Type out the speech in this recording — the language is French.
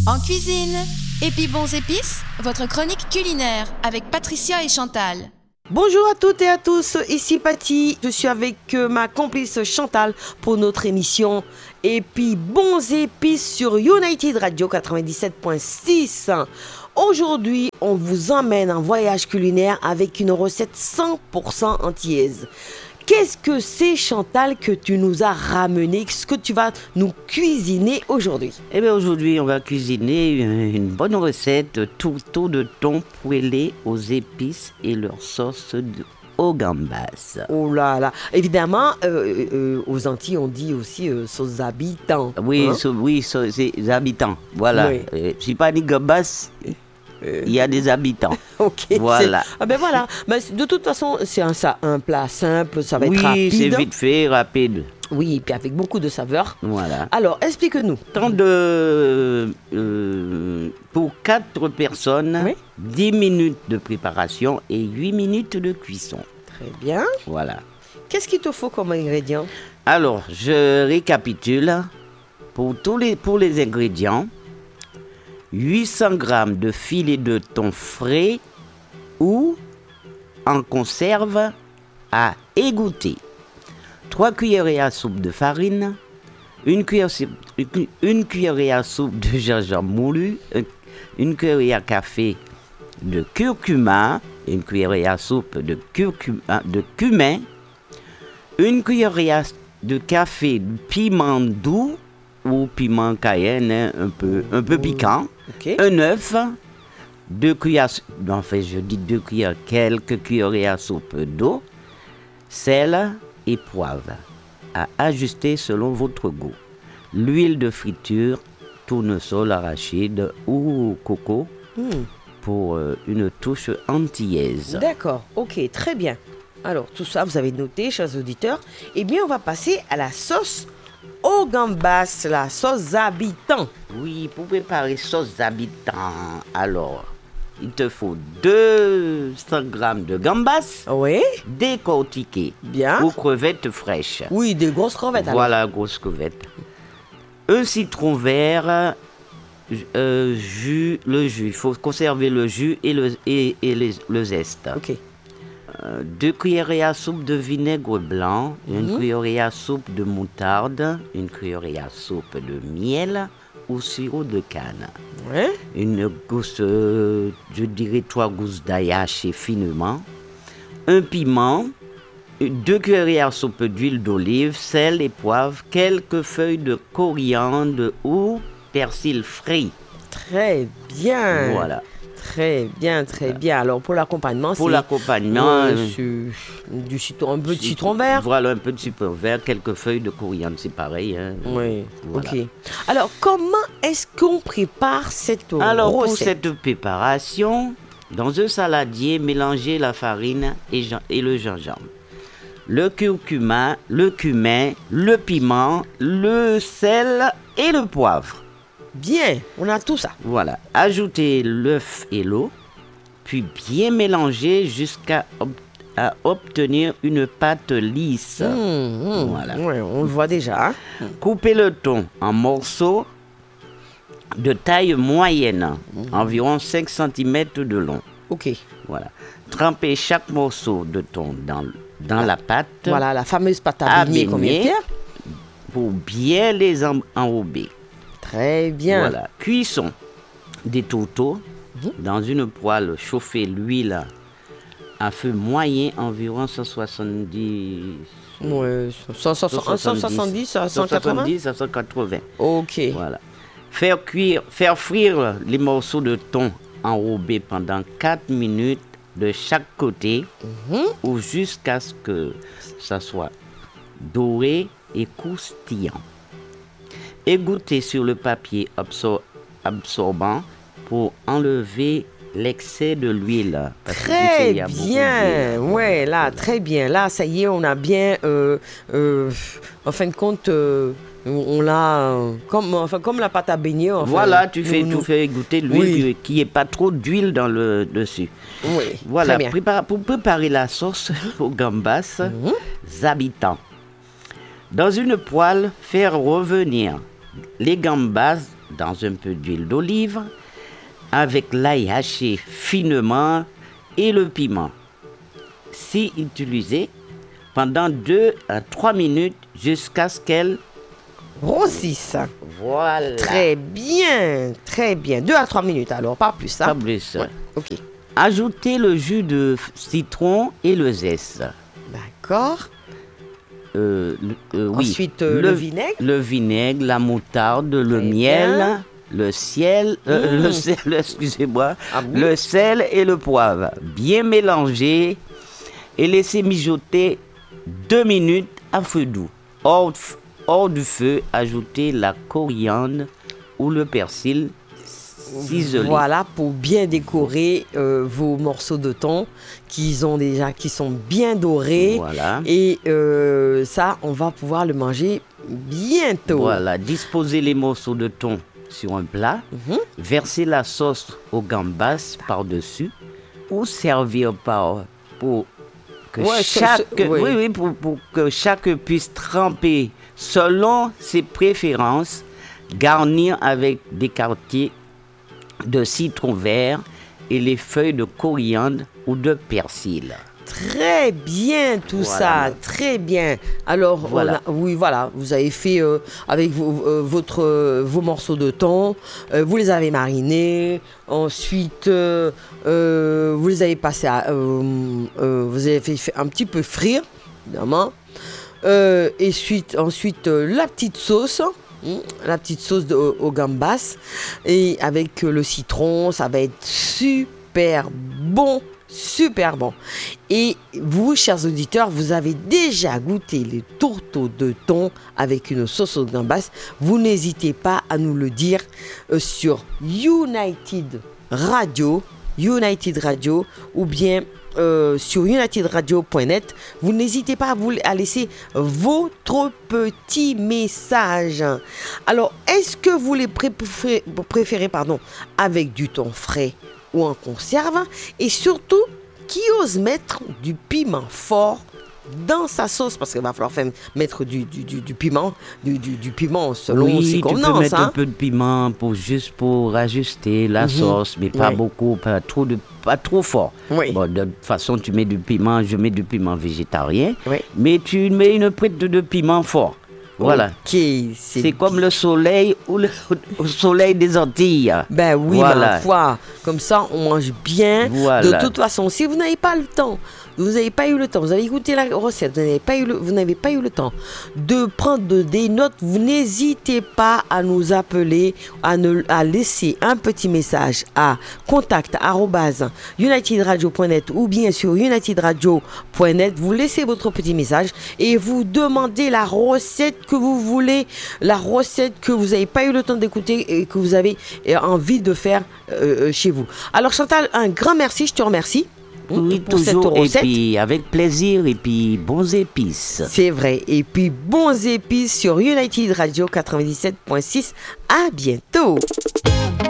En cuisine, Épi Bons Épices, votre chronique culinaire avec Patricia et Chantal. Bonjour à toutes et à tous, ici Patty. Je suis avec ma complice Chantal pour notre émission Épi Bons Épices sur United Radio 97.6. Aujourd'hui, on vous emmène en voyage culinaire avec une recette 100% antillaise. Qu'est-ce que c'est, Chantal, que tu nous as ramené? Ce que tu vas nous cuisiner aujourd'hui? Eh bien, aujourd'hui, on va cuisiner une bonne recette tourteau de thon poêlé aux épices et leur sauce au gambas. Oh là là! Évidemment, aux Antilles, on dit aussi sauce habitant. Oui, hein? c'est habitants. Voilà. Oui. Si pas ni gambas, il y a des habitants. Ok. Voilà. Ah ben voilà. Mais de toute façon, c'est un plat simple, ça va être rapide. Oui, c'est vite fait, rapide. Oui, et puis avec beaucoup de saveurs. Voilà. Alors, explique-nous. Pour 4 personnes, Oui. 10 minutes de préparation et 8 minutes de cuisson. Très bien. Voilà. Qu'est-ce qu'il te faut comme ingrédients? Alors, je récapitule. Pour les ingrédients, 800 g de filet de thon frais ou en conserve à égoutter, 3 cuillerées à soupe de farine, une cuillerée à soupe de gingembre moulu, une cuillerée à café de curcuma, une cuillerée à soupe de cumin, une cuillerée de café de piment doux ou piment cayenne, hein, un peu piquant, Ok. un œuf, 2 cuillères, quelques cuillerées à soupe d'eau, sel et poivre, à ajuster selon votre goût. L'huile de friture, tournesol, arachide ou coco pour une touche antillaise. D'accord. Ok, très bien. Alors, tout ça, vous avez noté, chers auditeurs. Eh bien, on va passer à la sauce au gambas, la sauce habitant. Oui, pour préparer sauce habitant, alors, il te faut 200 g de gambas Oui, décortiquées bien. aux crevettes fraîches. Oui, des grosses crevettes. alors. Voilà, grosse crevette. Un citron vert, le jus. Il faut conserver le jus et le zeste. Ok. 2 cuillerées à soupe de vinaigre blanc, une cuillerée à soupe de moutarde, une cuillerée à soupe de miel ou sirop de canne. Ouais. Une gousse, je dirais 3 gousses d'ail hachées finement, un piment, 2 cuillerées à soupe d'huile d'olive, sel et poivre, quelques feuilles de coriandre ou persil frit. Très bien. Voilà. Très bien, très bien. Alors, pour l'accompagnement, Pour c'est l'accompagnement, du citron, un peu de citron vert. Voilà, un peu de citron vert, quelques feuilles de coriandre, c'est pareil. Hein. Oui, Voilà. ok. Alors, comment est-ce qu'on prépare cette Alors, pour recette? cette préparation, dans un saladier, mélangez la farine et le gingembre, le curcuma, le cumin, le piment, le sel et le poivre. Bien, on a tout ça. Voilà. Ajoutez l'œuf et l'eau, puis bien mélanger jusqu'à obtenir une pâte lisse. Voilà. Ouais, on le voit déjà. Hein? Coupez le thon en morceaux de taille moyenne, environ 5 cm de long. Ok. Voilà. Trempez chaque morceau de thon dans la pâte Voilà, la fameuse pâte à baigner, combien de pierres? pour bien les enrober. Très bien. Voilà. Cuisson des tourteaux dans une poêle. Chauffez l'huile à feu moyen, environ 170. Ouais, 170 à 180. 170 à 180. Ok. Voilà. Faire frire les morceaux de thon enrobés pendant 4 minutes de chaque côté ou jusqu'à ce que ça soit doré et croustillant. Égouttez sur le papier absorbant pour enlever l'excès de l'huile. Parce que Très il y a beaucoup bien. d'huile. Ouais, là, très bien. Là, ça y est, on a bien. En fin de compte, on l'a comme la pâte à baigner. Enfin, Voilà, tu nous- fais égoutter l'huile, Oui. puis qu'il n'y ait pas trop d'huile dans le dessus. Oui, Voilà, très bien. pour préparer la sauce au gambas habitants. Dans une poêle, faire revenir les gambas dans un peu d'huile d'olive avec l'ail haché finement et le piment. C'est utilisé pendant 2 à 3 minutes jusqu'à ce qu'elle Grossisse. Voilà. Très bien, très bien. 2 à 3 minutes alors, pas plus. Pas plus. Ouais, ok. Ajoutez le jus de citron et le zeste. D'accord. Oui. Ensuite, le vinaigre. Le vinaigre, la moutarde, le Très miel, bien. le sel, le sel, excusez-moi, Ah oui. le sel et le poivre. Bien mélanger et laisser mijoter 2 minutes à feu doux. Hors du feu, ajoutez la coriandre ou le persil ciselé. Voilà, pour bien décorer vos morceaux de thon qui sont bien dorés. Voilà. Et ça, on va pouvoir le manger bientôt. Voilà, disposez les morceaux de thon sur un plat, versez la sauce aux gambas par-dessus ou servir pour que pour que chaque puisse tremper selon ses préférences, garnir avec des quartiers de citron vert et les feuilles de coriandre ou de persil. Très bien tout Voilà. ça, très bien. Alors, Voilà. vous avez fait avec vos morceaux de thon, vous les avez marinés, ensuite vous les avez passés vous avez fait un petit peu frire, évidemment. Et ensuite la petite sauce aux gambas et avec le citron, ça va être super bon. Super bon. Et vous, chers auditeurs, vous avez déjà goûté les tourteaux de thon avec une sauce aux gambas. Vous n'hésitez pas à nous le dire sur United Radio ou bien sur unitedradio.net. Vous n'hésitez pas à laisser votre petit message. Alors, est-ce que vous les préférez avec du thon frais ou en conserve, et surtout qui ose mettre du piment fort dans sa sauce, parce qu'il va falloir mettre du piment selon ses convenances. Tu peux mettre un peu de piment pour ajuster la sauce, mais pas beaucoup, pas trop fort. Oui. Bon, de toute façon, tu mets du piment, je mets du piment végétarien, Oui. mais tu mets une prise de piment fort. Voilà. Ok, c'est comme le soleil ou le soleil des Antilles. Ben oui, voilà. ma foi. Comme ça, on mange bien. Voilà. De toute façon, si vous n'avez pas le temps, vous n'avez pas eu le temps, vous avez écouté la recette, vous n'avez pas eu le temps de prendre des notes, vous n'hésitez pas à nous appeler, à laisser un petit message à contact@unitedradio.net ou bien sur unitedradio.net. Vous laissez votre petit message et vous demandez la recette que vous voulez, la recette que vous n'avez pas eu le temps d'écouter et que vous avez envie de faire chez vous. Alors Chantal, un grand merci, je te remercie. Oui, pour toujours, cette recette. et puis avec plaisir, et puis bons épices. C'est vrai. Et puis bons épices sur United Radio 97.6. À bientôt.